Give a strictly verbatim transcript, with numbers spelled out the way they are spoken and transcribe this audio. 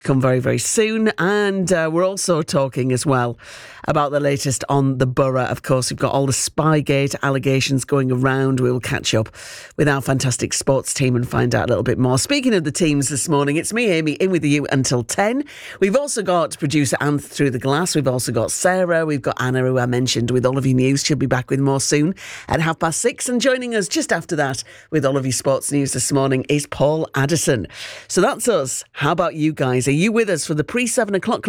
come very, very soon. And uh, we're also talking as well about the latest on the Borough. Of course, we've got all the Spygate allegations going around. We will catch up with our fantastic sports team and find out a little bit more. Speaking of the teams this morning, it's me, Amy, in with you until ten. We've also got producer Anne through the glass. We've also got Sarah. We've got Anna, who I mentioned, with all of your news. She'll be back with more soon at half past six. And joining us just after that with all of your sports news this morning is Paul Addison. So that's us. How about you guys? Are you with us for the pre-seven o'clock